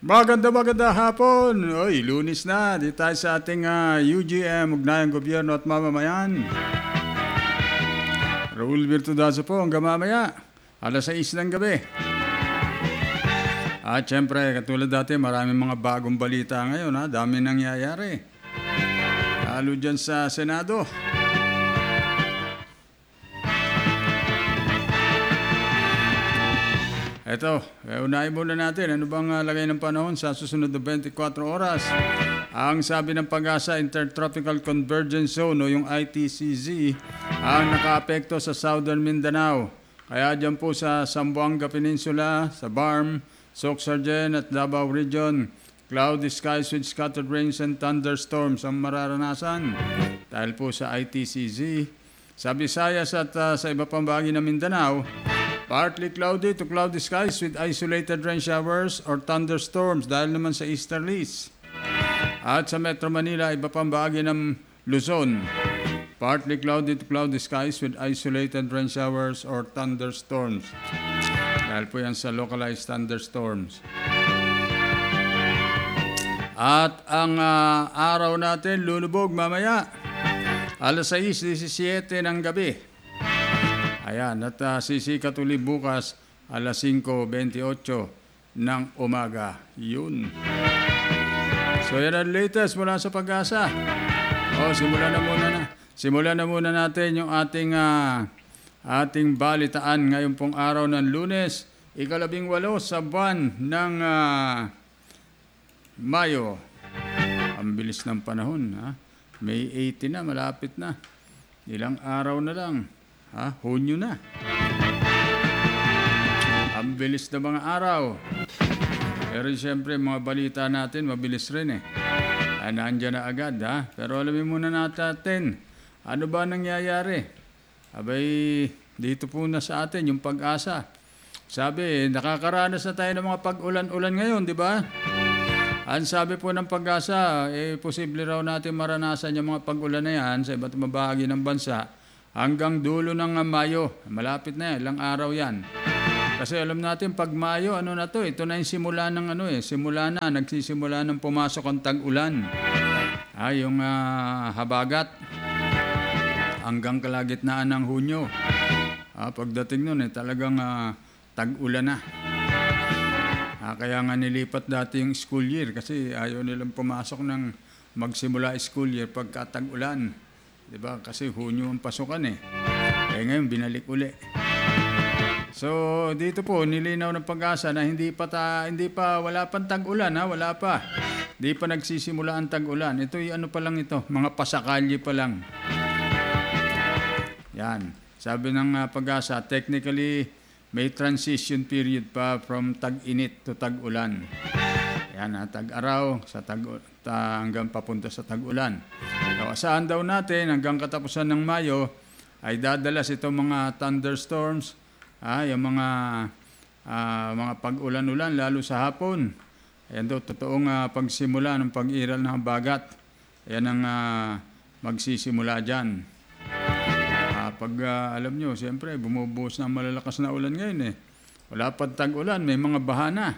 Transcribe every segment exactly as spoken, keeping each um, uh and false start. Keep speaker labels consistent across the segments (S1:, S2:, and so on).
S1: Maganda maganda hapon. Oy, Lunes na. Di tayo sa ating uh, U G M, Ugnayang Gobyerno at Mamamayan. Raul Virtudazo po hanggang mamaya. alas sais ng gabi. At syempre, katulad dati, maraming mga bagong balita ngayon. Ha? Dami nangyayari. Lalo dyan sa Senado. Eto, unahin muna natin. Ano bang uh, lagay ng panahon sa susunod na twenty-four oras? Ang sabi ng Pag-asa, Intertropical Convergence Zone o yung I T C Z ang nakaapekto sa Southern Mindanao. Kaya dyan po sa Zamboanga Peninsula, sa Barm, Soxargen at Davao Region, cloudy skies with scattered rains and thunderstorms ang mararanasan. Dahil po sa I T C Z, sa Visayas at uh, sa iba pang bahagi ng Mindanao, partly cloudy to cloudy skies with isolated rain showers or thunderstorms dahil naman sa easterlies. At sa Metro Manila, iba pang bahagi ng Luzon, partly cloudy to cloudy skies with isolated rain showers or thunderstorms. Dahil po yan sa localized thunderstorms. At ang uh, araw natin, lulubog mamaya, alas sais disisiete ng gabi. Ayan, at uh, sisikat uli bukas, alas singko beintiocho ng umaga. Yun. So yan ang latest mula sa Pag-asa. O, simulan na muna na. Simulan na muna natin yung ating, uh, ating balitaan ngayong pong araw ng Lunes, ikalabing walo sa buwan ng uh, Mayo. Ang bilis ng panahon. Ha? May eighteen na, malapit na. Ilang araw na lang. Ha? Hunyo na. Ang bilis na mga araw. Pero siyempre, mga balita natin, mabilis rin eh. Ah, nandyan na agad, ha? Pero alamin muna natin, ano ba nangyayari? Abay, dito po na sa atin, yung Pag-asa. Sabi, nakakaranas na tayo ng mga pag-ulan-ulan ngayon, di ba? Ang sabi po ng Pag-asa, eh, posible raw natin maranasan yung mga pag-ulan na yan sa iba't ibang bahagi ng bansa hanggang dulo ng Mayo. Malapit na yan, ilang araw yan. Kasi alam natin, pag Mayo, ano na to? Ito na yung simula ng ano eh. Simula na, nagsisimula ng pumasok ang tag-ulan. Ah, yung uh, habagat hanggang kalagitnaan ng Hunyo. Ah, pagdating nun eh, talagang uh, tag-ulan na. Ah, kaya nga nilipat dati yung school year kasi ayaw nilang pumasok ng magsimula school year pagka tag-ulan. Diba? Kasi Hunyo ang pasukan eh. Eh ngayon, binalik uli. So, dito po, nilinaw ng Pag-asa na hindi pa, ta, hindi pa wala pang tag-ulan, ha? Wala pa. Hindi pa nagsisimula ang tag-ulan. Ito yung ano pa lang ito, mga pasakalye pa lang. Yan. Sabi ng uh, Pag-asa, technically, may transition period pa from tag-init to tag-ulan. Yan, ha? Tag-araw sa tag ta, hanggang papunta sa tag-ulan. So, asahan daw natin hanggang katapusan ng Mayo ay dadalas itong mga thunderstorms, ah, yung mga uh, mga pag-ulan-ulan lalo sa hapon. Ayan daw, totoong uh, pagsimula ng pag-iral ng habagat. Ayan ang uh, magsisimula dyan. Uh, pag uh, alam nyo, siyempre, bumubuhos na malalakas na ulan ngayon eh. Wala pang tag-ulan, may mga bahana.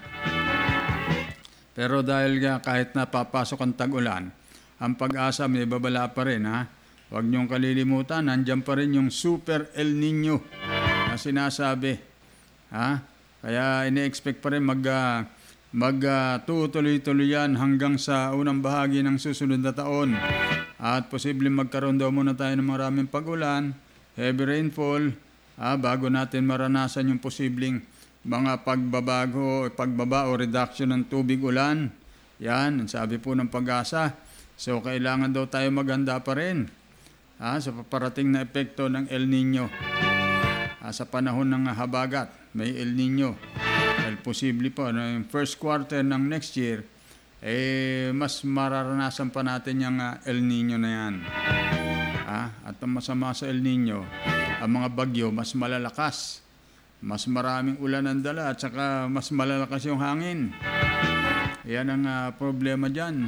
S1: Pero dahil uh, kahit napapasok ang tag-ulan, ang Pag-asa may babala pa rin, ha? Huwag niyong kalilimutan, nandyan pa rin yung Super El Nino na sinasabi. Ha? Kaya ini-expect pa rin mag, uh, mag uh, tutuloy-tuloy yan hanggang sa unang bahagi ng susunod na taon. At posibleng magkaroon daw muna tayo ng maraming pag-ulan, heavy rainfall, ha? Bago natin maranasan yung posibleng mga pagbabago, pagbaba o reduction ng tubig ulan. Yan, sabi po ng Pag-asa. So, kailangan daw tayo maghanda pa rin, ha, sa paparating na epekto ng El Nino. Ha, sa panahon ng habagat, may El Nino. Dahil posible po, no, yung first quarter ng next year, eh, mas mararanasan pa natin yung uh, El Nino na yan. Ha? At ang masama sa El Nino, ang mga bagyo, mas malalakas. Mas maraming ulan ang dala at saka mas malalakas yung hangin. Yan ang uh, problema dyan.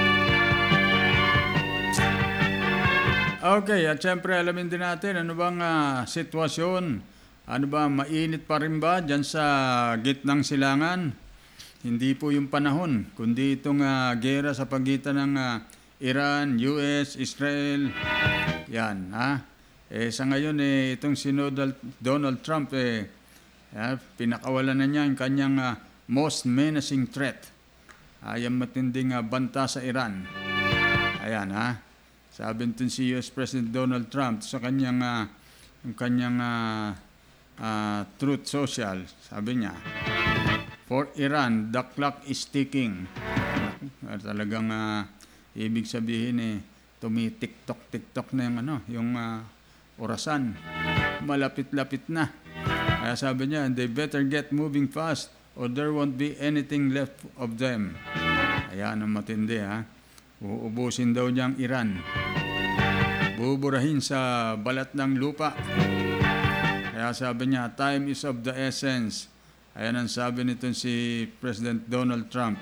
S1: Okay, at syempre alamin din natin ano bang uh, sitwasyon, ano ba, mainit pa rin ba dyan sa gitnang silangan? hindi po yung panahon, kundi itong uh, gera sa pagitan ng uh, Iran, U S, Israel. Yan, ha? Eh, sa ngayon, eh, itong si Donald, Donald Trump, eh, eh, pinakawalan na niya yung kanyang uh, most menacing threat. Ay, ang matinding uh, banta sa Iran. Ayan, ha? Sabi nito si U S President Donald Trump sa kanyang, uh, yung kanyang uh, uh, Truth Social, sabi niya, "For Iran, the clock is ticking." Uh, talagang uh, ibig sabihin eh, tumi-tiktok-tiktok na yung, ano, yung uh, orasan. Malapit-lapit na. Kaya sabi niya, "They better get moving fast or there won't be anything left of them." Ayan ang matindi, ha. Uubusin daw niya ang Iran. Buburahin sa balat ng lupa. Kaya sabi niya, time is of the essence. Ayan ang sabi nito si President Donald Trump.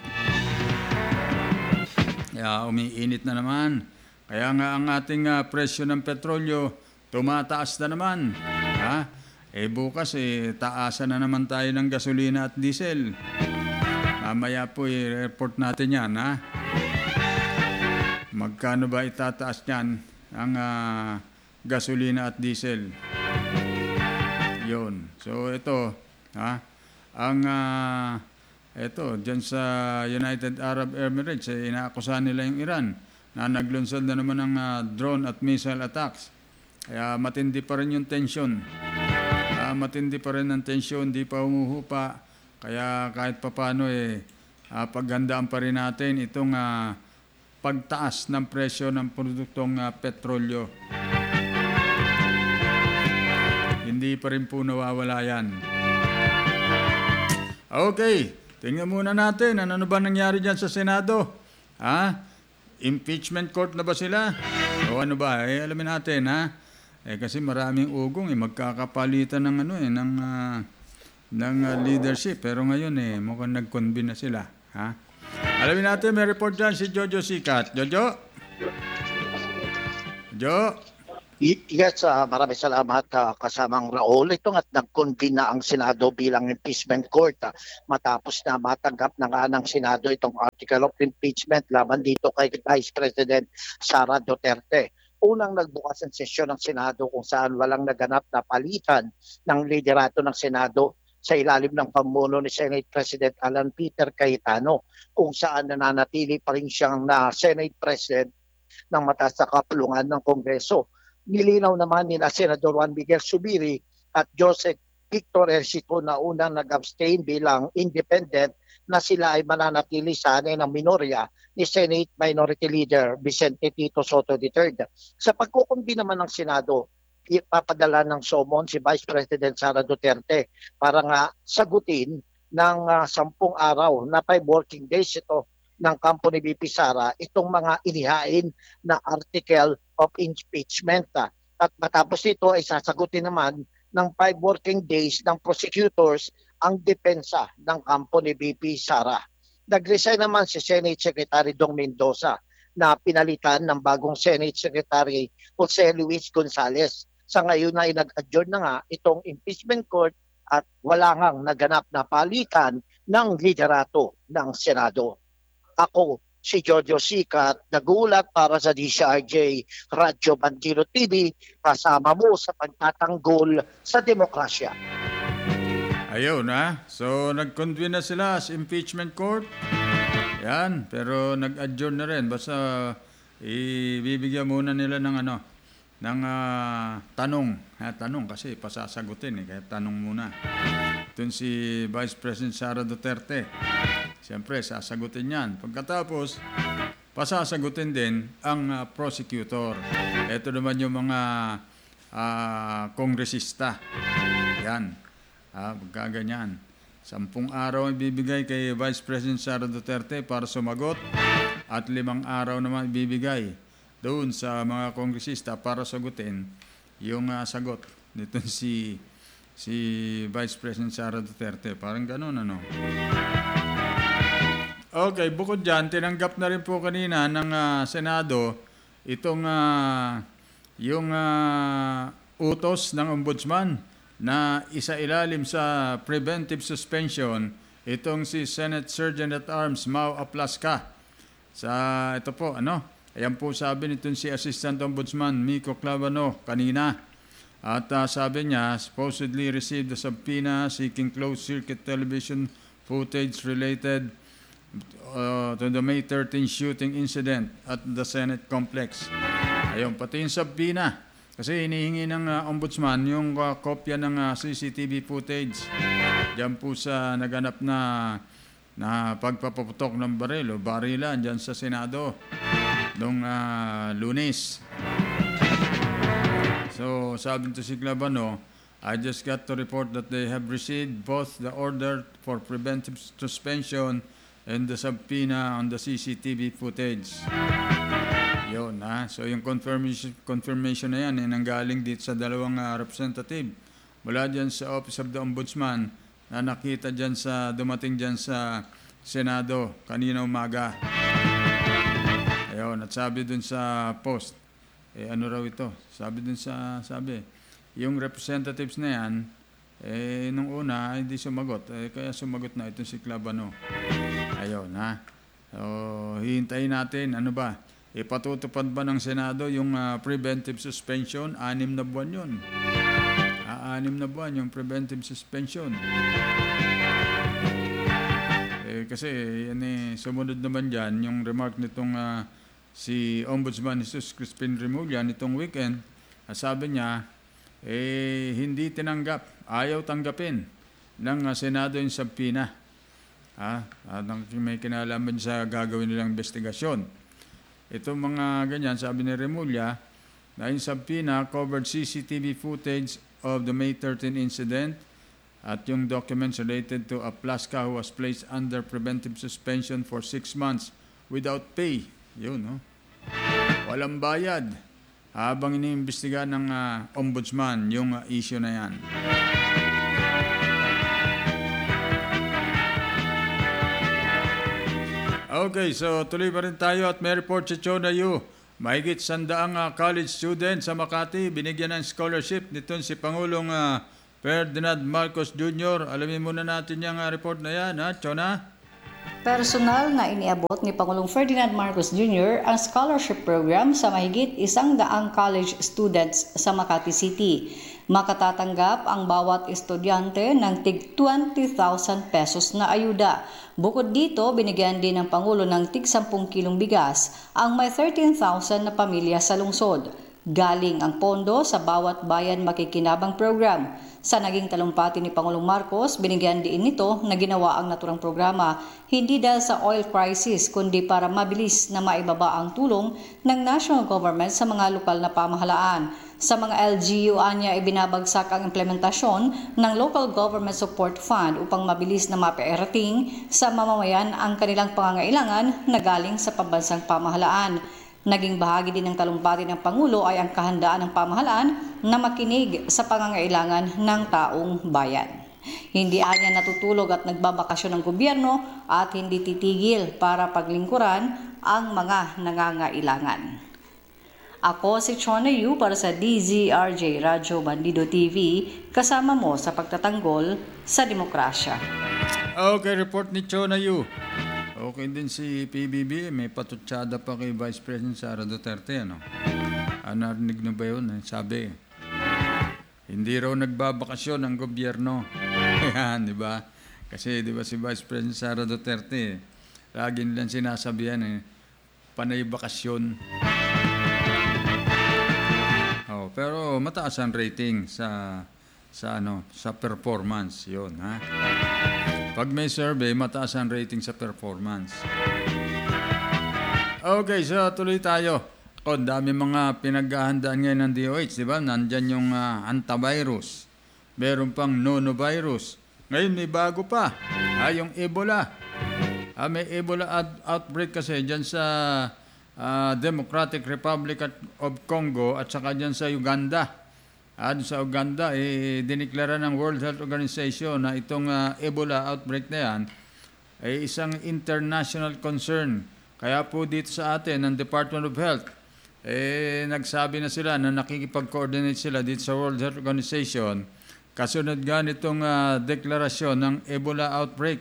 S1: Kaya umiinit na naman. Kaya nga ang ating uh, presyo ng petrolyo tumataas na naman. Ha? Eh bukas eh, taasan na naman tayo ng gasolina at diesel. Mamaya po i-report natin yan, ha? Magkano ba itataas niyan ang uh, gasolina at diesel? Yun. So ito, ha? Ang uh, ito, dyan sa United Arab Emirates, eh, inaakusahan nila yung Iran na naglunsad na naman ng uh, drone at missile attacks. Kaya matindi pa rin yung tension. Uh, matindi pa rin ang tension, di pa humuhupa. Kaya kahit papano, eh, uh, paghandaan pa rin natin itong uh, pagtaas ng presyo ng produktong uh, petrolyo. Hindi pa rin po nawawala yan. Okay, tingnan muna natin ano ba nangyari dyan sa Senado. Ha? Impeachment court na ba sila? O ano ba? Eh, alamin natin, ha? Eh, kasi maraming ugong, eh, magkakapalitan ng ano eh, ng, uh, ng uh, leadership. Pero ngayon, eh, mukhang nag-convene na sila. Ha? Alamin natin, may report dyan si Jojo Sikat. Jojo? Jo?
S2: Yes, uh, maraming salamat uh, kasamang Raul. Ito nga't nag-convene na ang Senado bilang impeachment court uh, matapos na matanggap na nga ng Senado itong article of impeachment laban dito kay Vice President Sara Duterte. Unang nagbukas ang sesyon ng Senado kung saan walang naganap na palitan ng liderato ng Senado sa ilalim ng pamuno ni Senate President Alan Peter Cayetano, kung saan nananatili pa rin siyang na Senate President ng mataas na kapulungan ng Kongreso. Nilinaw naman nila Senador Juan Miguel Zubiri at Joseph Victor Ercito na unang nag-abstain bilang independent na sila ay mananatili sa anay ng minorya ni Senate Minority Leader Vicente Tito Soto the third. Sa pagkukumbi naman ng Senado, ipapadala ng summon si Vice President Sara Duterte para nga sagutin ng uh, sampung araw na five working days ito ng kampo ni B P Sara itong mga inihain na article of impeachment. At matapos ito ay sasagutin naman ng five working days ng prosecutors ang depensa ng kampo ni B P Sara. Nag-resign naman si Senate Secretary Dong Mendoza na pinalitan ng bagong Senate Secretary Jose Luis Gonzales. Sa ngayon ay nag-adjourn na nga itong impeachment court at wala ngang naganap na palitan ng liderato ng Senado. Ako, si Jojo Sikat, nagulat para sa D C R J Radyo Bandilo T V, kasama mo sa pagtatanggol sa demokrasya.
S1: Ayun, ha? So, nag-convene na sila sa impeachment court. Yan, pero nag-adjourn na rin. Basta ibibigyan muna nila ng ano, ng uh, tanong. Ha, tanong kasi pasasagutin eh, kaya tanong muna. Ito si Vice President Sara Duterte. Siyempre, sasagutin yan. Pagkatapos, pasasagutin din ang uh, prosecutor. Ito naman yung mga uh, kongresista. Yan. Ah, pagkaganyan. Sampung araw ang ibibigay kay Vice President Sara Duterte para sumagot at limang araw naman ibibigay doon sa mga kongresista para sagutin yung uh, sagot nito si si Vice President Sara Duterte. Parang ganun, ano? Okay, bukod dyan, tinanggap na rin po kanina ng uh, Senado itong uh, yung uh, utos ng Ombudsman na isa ilalim sa preventive suspension itong si Senate Sergeant at Arms Mau Aplasca. Sa ito po, ano, ayan po sabi nitong si Assistant Ombudsman Miko Clavano kanina. At uh, sabi niya, supposedly received a subpoena seeking closed-circuit television footage related uh, to the May thirteenth shooting incident at the Senate complex. Ayun, pati yung subpoena. Kasi hinihingi ng uh, ombudsman yung uh, kopya ng uh, C C T V footage. Diyan po sa naganap na na pagpapaputok ng baril o barilan dyan sa Senado noong uh, Lunes. So, sabi to si Clavano, I just got to report that they have received both the order for preventive suspension and the subpoena on the C C T V footage. Yun, ha? So, yung confirmation, confirmation na yan, eh, nanggaling dito sa dalawang uh, representative mula dyan sa Office of the Ombudsman na nakita dyan sa, dumating dyan sa Senado kanina umaga. Ayun, at sabi dun sa post, eh ano raw ito? Sabi dun sa, sabi, yung representatives na yan, eh nung una, hindi sumagot. Eh, kaya sumagot na itong si Clavano. Ayun, ha? So, hihintayin natin, ano ba? Ipatutupad ba ng Senado yung uh, preventive suspension? Anim na buwan yun. Anim na buwan yung preventive suspension. Eh, kasi yan eh, sumunod naman dyan yung remark nitong uh, si Ombudsman Jesus Crispin Remulla nitong weekend. Uh, sabi niya, eh, hindi tinanggap, ayaw tanggapin ng uh, Senado yung subpoena. Ah, at may kinalaman sa gagawin nilang investigasyon. Itong mga ganyan, sabi ni Remulla, na yung subpoena covered C C T V footage of the May thirteenth incident at yung documents related to Aplasca who was placed under preventive suspension for six months without pay. Yun, no? Walang bayad habang iniimbestiga ng uh, ombudsman yung uh, issue na yan. Okay, so tuloy pa rin tayo at may report si Chona Yu. Mahigit sandaang uh, college student sa Makati, binigyan ng scholarship nitong si Pangulong uh, Ferdinand Marcos Junior Alamin muna natin yung uh, report na yan, ha, Chona?
S3: Personal na iniabot ni Pangulong Ferdinand Marcos Junior ang scholarship program sa mahigit isang daang college students sa Makati City. Makatatanggap ang bawat estudyante ng tig twenty thousand pesos na ayuda. Bukod dito, binigyan din ng Pangulo ng tig ten kilong bigas ang may thirteen thousand na pamilya sa lungsod. Galing ang pondo sa bawat bayan makikinabang program. Sa naging talumpati ni Pangulong Marcos, binigyan din nito na ginawa ang naturang programa hindi dahil sa oil crisis kundi para mabilis na maibaba ang tulong ng national government sa mga lokal na pamahalaan. Sa mga L G U anya ibinabagsak ang implementasyon ng Local Government Support Fund upang mabilis na mapairating sa mamamayan ang kanilang pangangailangan na galing sa pambansang pamahalaan. Naging bahagi din ng talumpati ng Pangulo ay ang kahandaan ng pamahalaan na makinig sa pangangailangan ng taong bayan. Hindi anya natutulog at nagbabakasyon ng gobyerno at hindi titigil para paglingkuran ang mga nangangailangan. Ako si Chona Yu para sa D Z R J Radyo Bandido T V, kasama mo sa pagtatanggol sa demokrasya.
S1: Okay, report ni Chona Yu. Okay din si P B B, may patutsada pa kay Vice President Sara Duterte, ano? Ah, narinig na ba yun? Sabi, hindi raw nagbabakasyon ang gobyerno. Yan, di ba? Kasi, di ba, si Vice President Sara Duterte, lagi nilang sinasabihan, eh, panay bakasyon. Oh, pero mataas ang rating sa, sa, ano, sa performance, yun, ha? Pag may survey, mataas ang rating sa performance. Okay, so tuloy tayo. O, dami mga pinaghahandaan ngayon ng D O H, di ba? Nandyan yung uh, antivirus. Meron pang nonovirus. Ngayon may bago pa. Ah, yung Ebola. Ah, may Ebola out- outbreak kasi dyan sa uh, Democratic Republic of Congo at saka dyan sa Uganda. At sa Uganda, eh, diniklara ng World Health Organization na itong uh, Ebola outbreak na yan ay isang international concern. Kaya po dito sa atin, ng Department of Health, eh, nagsabi na sila na nakikipag-coordinate sila dito sa World Health Organization. Kasunod nga nitong uh, deklarasyon ng Ebola outbreak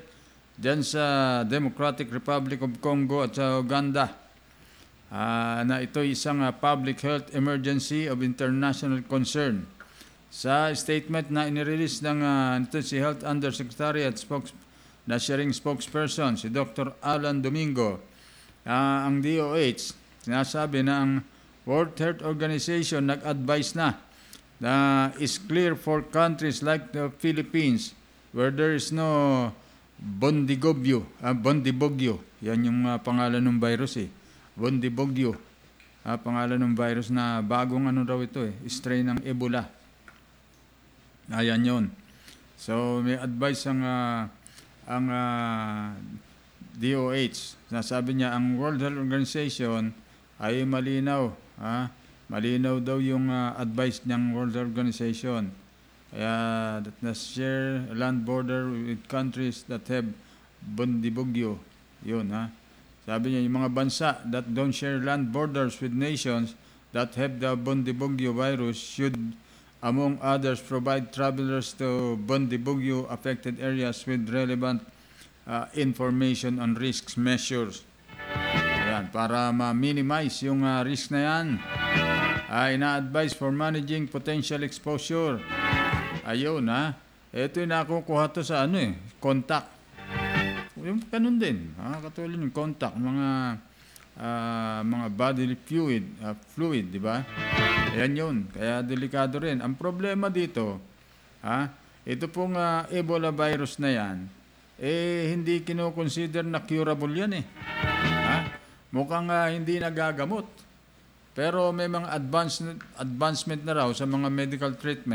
S1: dyan sa Democratic Republic of Congo at sa Uganda, ah, na ito isang ah, public health emergency of international concern. Sa statement na inirelease ng uh, ito si Health Undersecretary at spokes, na sharing spokesperson, si Doctor Alan Domingo, ah, ang D O H, sinasabi na ang World Health Organization nag-advise na na is clear for countries like the Philippines where there is no Bundibugyo, ah, Bundibugyo, yan yung ah, pangalan ng virus eh, Bundibugyo, ah, pangalan ng virus na bagong ano raw ito eh, strain ng Ebola. Ayan yun. So may advice ang ah, ang ah, D O H. Nasabi niya ang World Health Organization ay malinaw, ah, malinaw daw yung ah, advice ng World Health Organization. Kaya that na share land border with countries that have Bundibugyo. Yun ha. Sabi niya yung mga bansa that don't share land borders with nations that have the Bundibugyo virus should, among others, provide travelers to Bundibugyo affected areas with relevant uh, information on risks measures. Ayan, para ma-minimize yung uh, risk na yan, ay na-advise for managing potential exposure. Ayun ha. Ito yung nakukuha to sa ano eh, contact. Yung ganun din, ha? Katulad ng contact, mga uh, mga bodily fluid, uh, fluid, di ba? Ayan yun, kaya delikado rin. Ang problema dito, ha? Ito pong uh, Ebola virus na yan, eh hindi kinoconsider na curable yan eh. Ha? Mukhang uh, hindi nagagamot. Pero may mga advance, advancement na raw sa mga medical treatment.